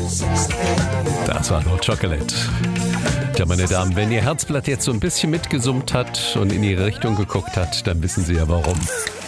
Das war No Chocolate. Ja, meine Damen, wenn Ihr Herzblatt jetzt so ein bisschen mitgesummt hat und in Ihre Richtung geguckt hat, dann wissen Sie ja warum.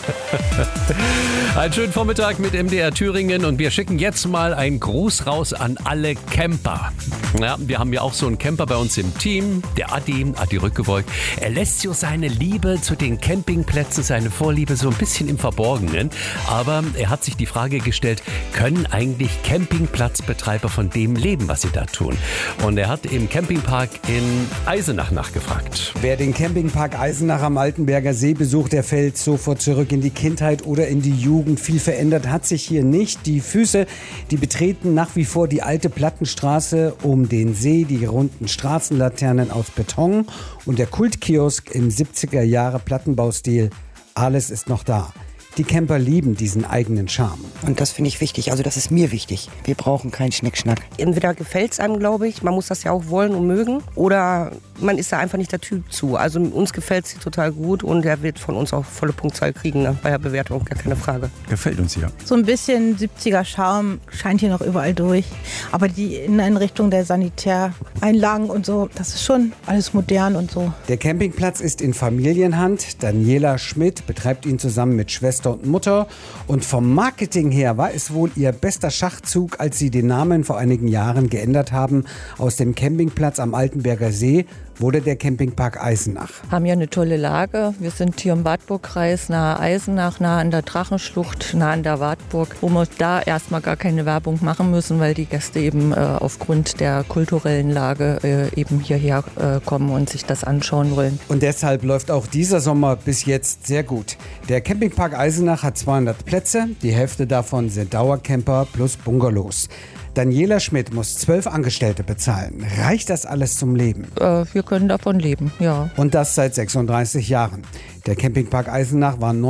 Einen schönen Vormittag mit MDR Thüringen und wir schicken jetzt mal einen Gruß raus an alle Camper. Ja, wir haben ja auch so einen Camper bei uns im Team, der Adi Rückgebeug. Er lässt so seine Liebe zu den Campingplätzen, seine Vorliebe so ein bisschen im Verborgenen. Aber er hat sich die Frage gestellt, können eigentlich Campingplatzbetreiber von dem leben, was sie da tun? Und er hat im Campingpark in Eisenach nachgefragt. Wer den Campingpark Eisenach am Altenberger See besucht, der fällt sofort zurück in die Kindheit oder in die Jugend. Viel verändert hat sich hier nicht. Die Füße, die betreten nach wie vor die alte Plattenstraße um den See, die runden Straßenlaternen aus Beton und der Kultkiosk im 70er Jahre Plattenbaustil. Alles ist noch da. Die Camper lieben diesen eigenen Charme. Und das finde ich wichtig, also das ist mir wichtig. Wir brauchen keinen Schnickschnack. Entweder gefällt es einem, glaube ich, man muss das ja auch wollen und mögen, oder man ist da einfach nicht der Typ zu. Also uns gefällt es total gut und er wird von uns auch volle Punktzahl kriegen, ne? Bei der Bewertung, gar keine Frage. Gefällt uns hier. So ein bisschen 70er Charme scheint hier noch überall durch. Aber die Inneneinrichtung der Sanitäreinlagen und so, das ist schon alles modern und so. Der Campingplatz ist in Familienhand. Daniela Schmidt betreibt ihn zusammen mit Schwester und Mutter. Und vom Marketing her war es wohl ihr bester Schachzug, als sie den Namen vor einigen Jahren geändert haben. Aus dem Campingplatz am Altenberger See wurde der Campingpark Eisenach. Wir haben ja eine tolle Lage. Wir sind hier im Wartburgkreis, nahe Eisenach, nahe an der Drachenschlucht, nahe an der Wartburg, wo wir da erstmal gar keine Werbung machen müssen, weil die Gäste eben aufgrund der kulturellen Lage eben hierher kommen und sich das anschauen wollen. Und deshalb läuft auch dieser Sommer bis jetzt sehr gut. Der Campingpark Eisenach hat 200 Plätze, die Hälfte davon sind Dauercamper plus Bungalows. Daniela Schmidt muss 12 Angestellte bezahlen. Reicht das alles zum Leben? Wir können davon leben, ja. Und das seit 36 Jahren. Der Campingpark Eisenach war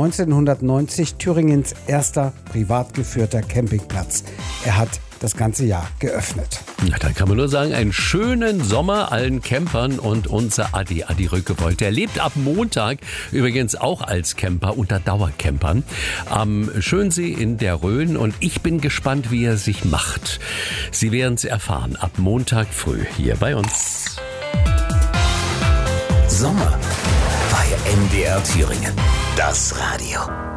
1990 Thüringens erster privat geführter Campingplatz. Er hat das ganze Jahr geöffnet. Na, dann kann man nur sagen, einen schönen Sommer allen Campern und unser Adi Rückgebeug. Der lebt ab Montag übrigens auch als Camper unter Dauercampern am Schönsee in der Rhön und ich bin gespannt, wie er sich macht. Sie werden es erfahren ab Montag früh hier bei uns. Sommer bei MDR Thüringen. Das Radio.